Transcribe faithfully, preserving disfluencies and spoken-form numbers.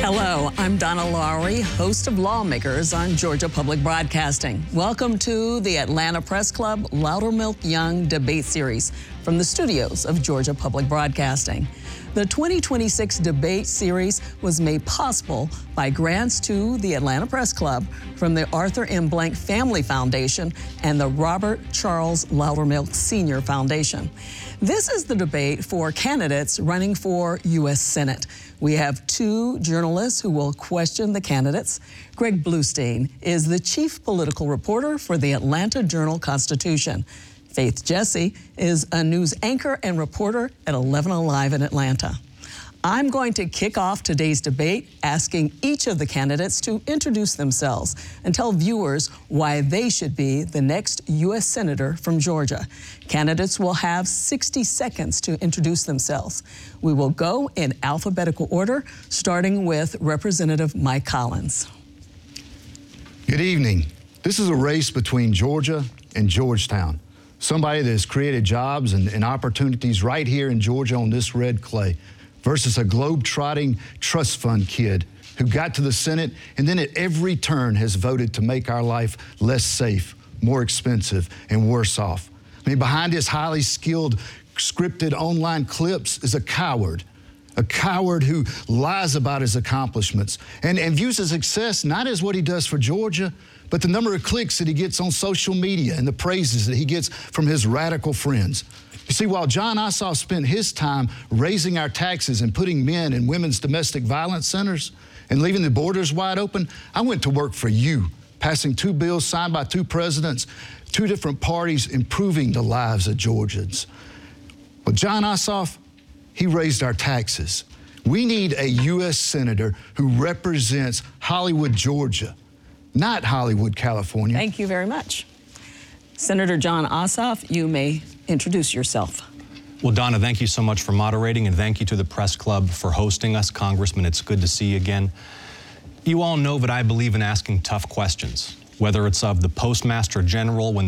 Hello, I'm Donna Lowry, host of Lawmakers on Georgia Public Broadcasting. Welcome to the Atlanta Press Club Loudermilk Young Debate Series from the studios of Georgia Public Broadcasting. The twenty twenty-six debate series was made possible by grants to the Atlanta Press Club from the Arthur M. Blank Family Foundation and the Robert Charles Loudermilk Senior Foundation. This is the debate for candidates running for U S Senate. We have two journalists who will question the candidates. Greg Bluestein is the chief political reporter for the Atlanta Journal-Constitution. Faith Jesse is a news anchor and reporter at eleven Alive in Atlanta. I'm going to kick off today's debate asking each of the candidates to introduce themselves and tell viewers why they should be the next U S Senator from Georgia. Candidates will have sixty seconds to introduce themselves. We will go in alphabetical order, starting with Representative Mike Collins. Good evening. This is a race between Georgia and Georgetown. Somebody that has created jobs and, and opportunities right here in Georgia on this red clay versus a globe-trotting trust fund kid who got to the Senate and then at every turn has voted to make our life less safe, more expensive, and worse off. I mean, behind his highly skilled, scripted online clips is a coward, a coward who lies about his accomplishments and, and views his success not as what he does for Georgia, but the number of clicks that he gets on social media and the praises that he gets from his radical friends. You see, while Jon Ossoff spent his time raising our taxes and putting men in women's domestic violence centers and leaving the borders wide open, I went to work for you, passing two bills signed by two presidents, two different parties, improving the lives of Georgians. Well, Jon Ossoff, he raised our taxes. We need a U S Senator who represents Hollywood, Georgia, not Hollywood, California. Thank you very much. Senator Jon Ossoff, you may introduce yourself. Well, Donna, thank you so much for moderating, and thank you to the Press Club for hosting us. Congressman, it's good to see you again. You all know that I believe in asking tough questions, whether it's of the Postmaster General when